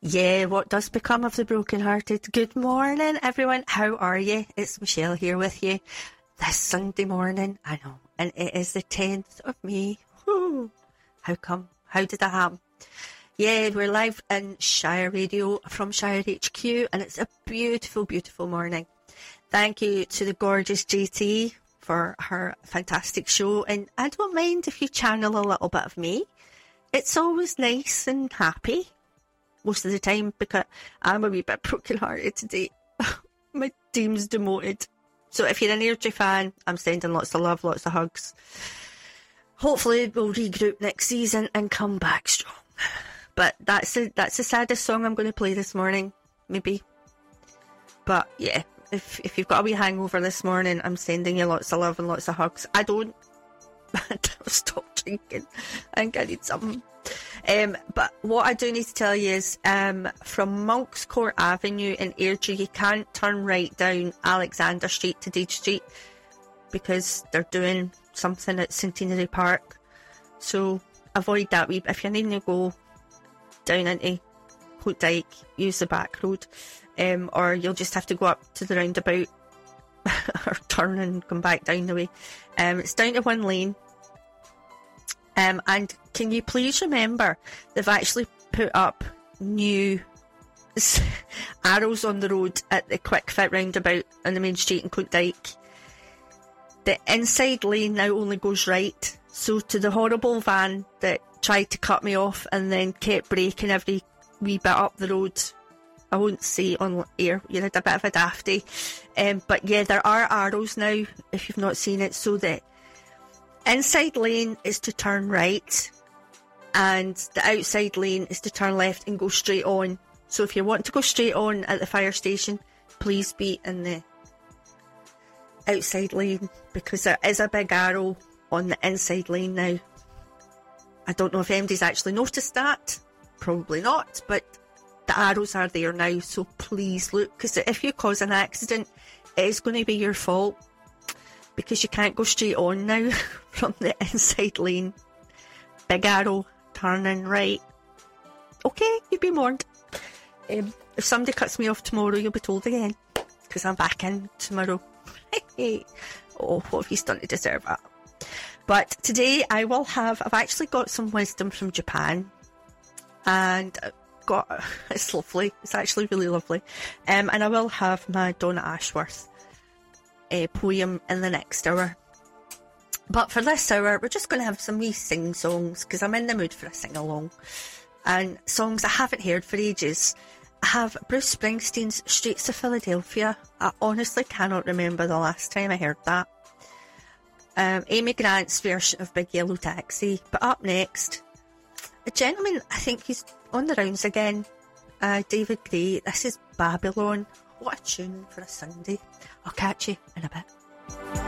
Yeah, what does become of the brokenhearted? Good morning, everyone. How are you? It's Michelle here with you this Sunday morning. I know, and it is the 10th of May. Woo. How come? How did that happen? Yeah, we're live in Shire Radio from Shire HQ, and it's a beautiful, beautiful morning. Thank you to the gorgeous JT for her fantastic show, and I don't mind if you channel a little bit of me. It's always nice and happy. Most of the time, because I'm a wee bit broken-hearted today. My team's demoted. So if you're an Airdrie fan, I'm sending lots of love, lots of hugs. Hopefully we'll regroup next season and come back strong. But that's the saddest song I'm going to play this morning, maybe. But yeah, if you've got a wee hangover this morning, I'm sending you lots of love and lots of hugs. I don't. Stop drinking. I think I need something. But what I do need to tell you is from Monks Court Avenue in Airdrie, you can't turn right down Alexander Street to Deed Street because they're doing something at Centenary Park. So avoid that. If you're needing to go down into Hoot Dyke, use the back road, or you'll just have to go up to the roundabout or turn and come back down the way. It's down to one lane. And can you please remember, they've actually put up new arrows on the road at the Quick Fit roundabout on the main street in Coot Dyke. The inside lane now only goes right. So to the horrible van that tried to cut me off and then kept braking every wee bit up the road, I won't say on air, you had a bit of a dafty. But yeah, there are arrows now, if you've not seen it, so that inside lane is to turn right and the outside lane is to turn left and go straight on. So if you want to go straight on at the fire station, please be in the outside lane, because there is a big arrow on the inside lane now. I don't know if anybody's actually noticed that. Probably not, but the arrows are there now, so please look, because if you cause an accident, it is going to be your fault. Because you can't go straight on now from the inside lane. Big arrow, turning right. Okay, you've been warned. If somebody cuts me off tomorrow, you'll be told again. Because I'm back in tomorrow. Oh, what have you done to deserve that? But today I've actually got some wisdom from Japan. And it's lovely. It's actually really lovely. And I will have my Donna Ashworth poem in the next hour. But for this hour, we're just going to have some wee sing songs, because I'm in the mood for a sing along, and songs I haven't heard for ages. I have Bruce Springsteen's Streets of Philadelphia. I honestly cannot remember the last time I heard that. Amy Grant's version of Big Yellow Taxi. But up next, a gentleman, I think he's on the rounds again, David Gray. This is Babylon. What a tune for a Sunday. I'll catch you in a bit.